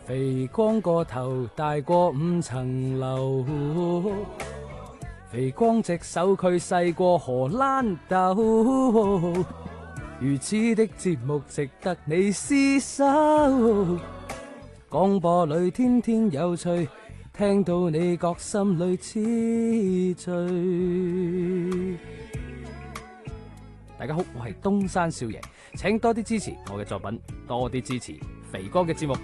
肥光個頭大過5層樓，肥光隻手佢細過荷蘭豆，如此的節目值得你廝守。廣播裏天天有趣，聽到你覺心裏痴醉。大家好，我係東山少爺，請多啲支持我嘅作品，多啲支持肥哥嘅節目。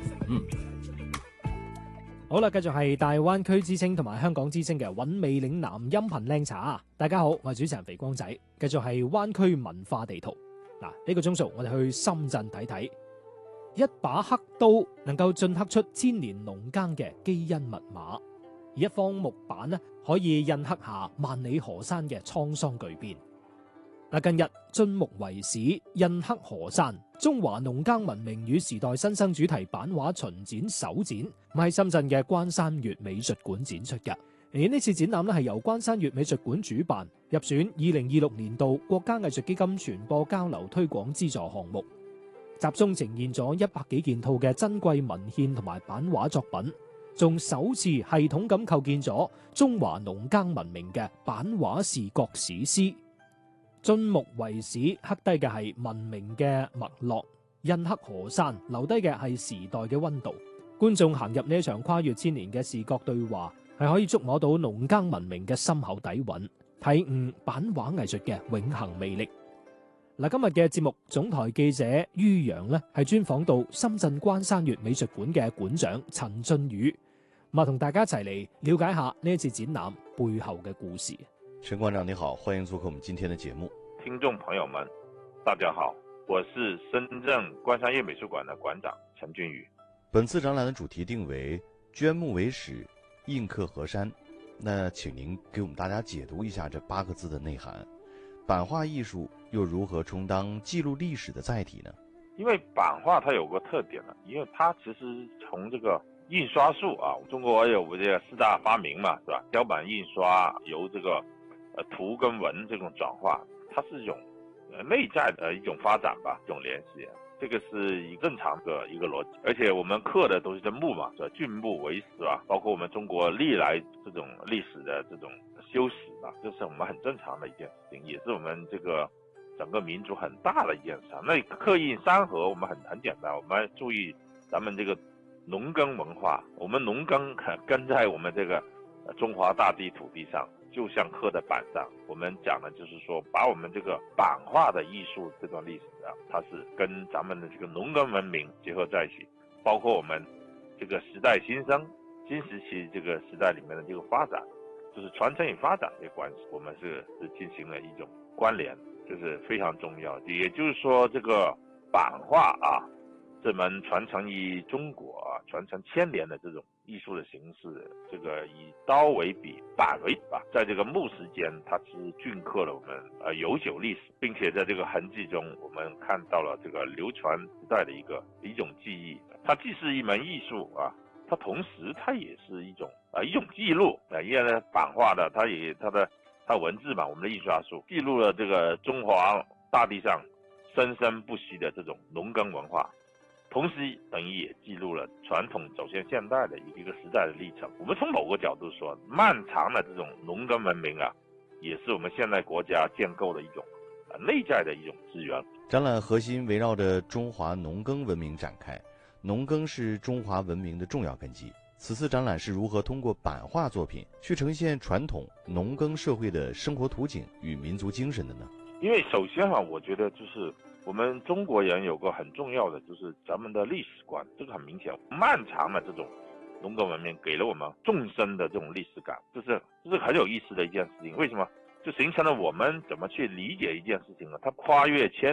好啦，繼續係大灣區之聲同埋香港之聲嘅韻味嶺南音頻靚茶。大家好，我係主持人肥光仔，繼續係灣區文化地圖。嗱，呢個鐘數我哋去深圳睇睇，一把刻刀能夠鐫刻出千年農耕嘅基因密碼，而一方木板呢可以印刻下萬里河山嘅滄桑巨變。近日晉木為史，印刻河山，中華農耕文明與時代新生主題版畫巡展首展，喺深圳嘅關山月美術館展出嘅。而呢次展覽咧係由關山月美術館主辦，入選2026年度國家藝術基金傳播交流推廣資助項目，集中呈現咗100幾件套嘅珍貴文獻同埋版畫作品，仲首次系統咁構建咗中華農耕文明嘅版畫視覺史詩。晉木為史，刻低嘅係文明嘅脈絡，印刻河山，留低嘅係時代嘅溫度。觀眾行入呢一場跨越千年嘅視覺對話，係可以觸摸到農耕文明嘅深厚底蘊，體悟版畫藝術嘅永恆魅力。今日嘅節目總台記者于洋呢係專訪到深圳關山月美術館嘅館長陳俊宇，同大家一齊嚟了解下呢一次展覽背後嘅故事。 陳館長你好，歡迎做客我們今天的節目。 聽眾朋友們大家好，我是深圳關山月美術館的館長陳俊宇。 本次展覽的主題定為鐫木為史，印刻河山。那請您給我們大家解讀一下這8個字的內涵，版畫藝術又如何充當記錄歷史的載體呢？ 因為版畫它有個特點，因為它其實從這個印刷術啊，中國有這個4大發明嘛，是吧？雕版印刷由這個圖跟文這種轉化，它是一種內在的一種發展吧，一種聯繫，這個是一個正常的一個邏輯。而且我們刻的都是這木嘛，是吧？晉木為史啊，包括我們中國歷來這種歷史的這種修史啊，這是我們很正常的一件事情，也是我們這個整個民族很大的一件事。那刻印山河我們很簡單，我們注意咱們這個農耕文化，我們農耕跟在我們這個中華大地土地上，就像刻在板上。我們講的就是說，把我們這個版畫的藝術這段歷史啊，它是跟咱們的這個農耕文明結合在一起，包括我們這個時代新生、新時期這個時代裡面的這個發展，就是傳承與發展的關係，我們是進行了一種關聯，這是非常重要。也就是說，這個版畫啊，這門傳承於中國啊，傳承1000年的這種藝術的形式，這個以刀為筆，板為筆，在這個木石間，它是鐫刻了我們悠久歷史，並且在這個痕跡中，我們看到了這個流傳時代的一種記憶。它既是一門藝術啊，它同時它也是一種記錄啊，因為呢版畫的它文字嘛，我們的印刷術記錄了這個中華大地上生生不息的這種農耕文化。同時等於也記錄了傳統走向現代的一個時代的歷程。我們從某個角度說，漫長的這種農耕文明啊，也是我們現代國家建構的一種內在的一種資源。 展覽核心圍繞着中華農耕文明展開，農耕是中華文明的重要根基。此次展覽是如何通過版畫作品去呈現傳統農耕社會的生活圖景與民族精神的呢？ 因為首先我覺得就是我們中國人有個很重要的，就是咱們的歷史觀，這個很明顯。漫長的這種農耕文明給了我們縱深的這種歷史感，這是很有意思的一件事情。為什麼？就形成了我們怎麼去理解一件事情呢？它跨越1000